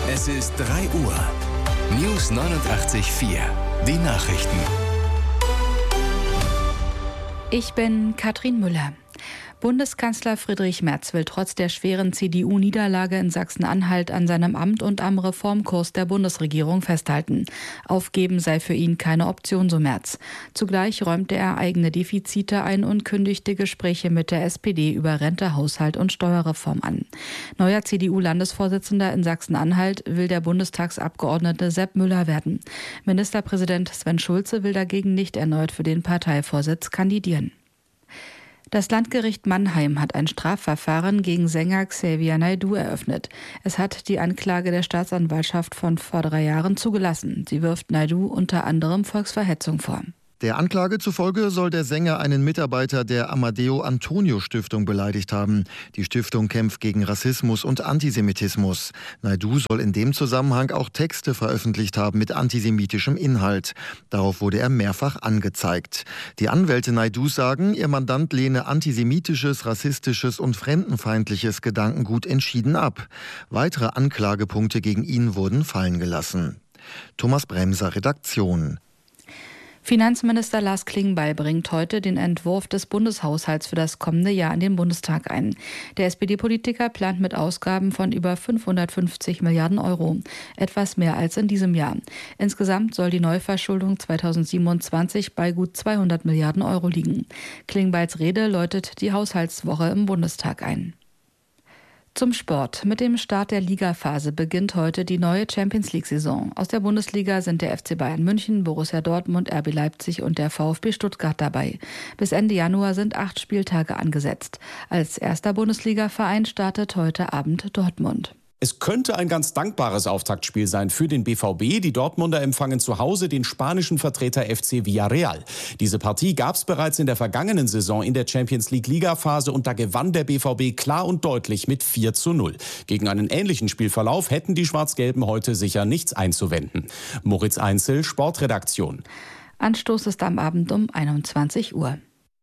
Es ist 3 Uhr. News 89.4. Die Nachrichten. Ich bin Katrin Müller. Bundeskanzler Friedrich Merz will trotz der schweren CDU-Niederlage in Sachsen-Anhalt an seinem Amt und am Reformkurs der Bundesregierung festhalten. Aufgeben sei für ihn keine Option, so Merz. Zugleich räumte er eigene Defizite ein und kündigte Gespräche mit der SPD über Rente, Haushalt und Steuerreform an. Neuer CDU-Landesvorsitzender in Sachsen-Anhalt will der Bundestagsabgeordnete Sepp Müller werden. Ministerpräsident Sven Schulze will dagegen nicht erneut für den Parteivorsitz kandidieren. Das Landgericht Mannheim hat ein Strafverfahren gegen Sänger Xavier Naidoo eröffnet. Es hat die Anklage der Staatsanwaltschaft von vor 3 Jahren zugelassen. Sie wirft Naidoo unter anderem Volksverhetzung vor. Der Anklage zufolge soll der Sänger einen Mitarbeiter der Amadeo Antonio Stiftung beleidigt haben. Die Stiftung kämpft gegen Rassismus und Antisemitismus. Naidoo soll in dem Zusammenhang auch Texte veröffentlicht haben mit antisemitischem Inhalt. Darauf wurde er mehrfach angezeigt. Die Anwälte Naidoos sagen, ihr Mandant lehne antisemitisches, rassistisches und fremdenfeindliches Gedankengut entschieden ab. Weitere Anklagepunkte gegen ihn wurden fallen gelassen. Thomas Bremser, Redaktion. Finanzminister Lars Klingbeil bringt heute den Entwurf des Bundeshaushalts für das kommende Jahr in den Bundestag ein. Der SPD-Politiker plant mit Ausgaben von über 550 Milliarden Euro, etwas mehr als in diesem Jahr. Insgesamt soll die Neuverschuldung 2027 bei gut 200 Milliarden Euro liegen. Klingbeils Rede läutet die Haushaltswoche im Bundestag ein. Zum Sport. Mit dem Start der Ligaphase beginnt heute die neue Champions-League-Saison. Aus der Bundesliga sind der FC Bayern München, Borussia Dortmund, RB Leipzig und der VfB Stuttgart dabei. Bis Ende Januar sind 8 Spieltage angesetzt. Als erster Bundesliga-Verein startet heute Abend Dortmund. Es könnte ein ganz dankbares Auftaktspiel sein für den BVB. Die Dortmunder empfangen zu Hause den spanischen Vertreter FC Villarreal. Diese Partie gab es bereits in der vergangenen Saison in der Champions-League-Ligaphase und da gewann der BVB klar und deutlich mit 4:0. Gegen einen ähnlichen Spielverlauf hätten die Schwarz-Gelben heute sicher nichts einzuwenden. Moritz Einzel, Sportredaktion. Anstoß ist am Abend um 21 Uhr.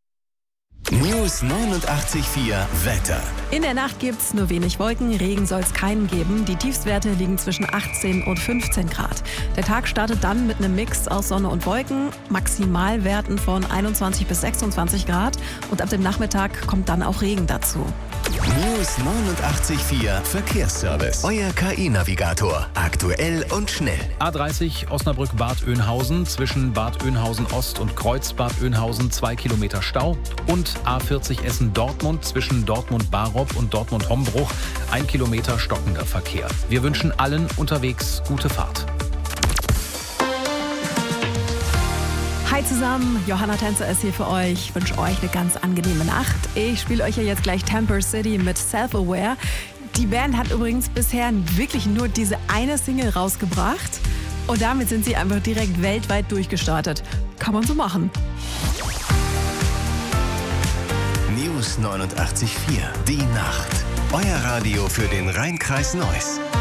News 89.4 Wetter. In der Nacht gibt's nur wenig Wolken, Regen soll es keinen geben. Die Tiefstwerte liegen zwischen 18 und 15 Grad. Der Tag startet dann mit einem Mix aus Sonne und Wolken, Maximalwerten von 21 bis 26 Grad. Und ab dem Nachmittag kommt dann auch Regen dazu. News 89.4 Verkehrsservice. Euer KI-Navigator. Aktuell und schnell. A30 Osnabrück-Bad Oeynhausen. Zwischen Bad Oeynhausen Ost und Kreuz-Bad Oeynhausen 2 Kilometer Stau. Und A40 Essen-Dortmund zwischen Dortmund-Barop und Dortmund-Hombruch 1 Kilometer stockender Verkehr. Wir wünschen allen unterwegs gute Fahrt. Hi zusammen, Johanna Tänzer ist hier für euch. Ich wünsche euch eine ganz angenehme Nacht. Ich spiele euch ja jetzt gleich Temper City mit Self-Aware. Die Band hat übrigens bisher wirklich nur diese eine Single rausgebracht. Und damit sind sie einfach direkt weltweit durchgestartet. Kann man so machen. News 89.4 Die Nacht. Euer Radio für den Rhein-Kreis Neuss.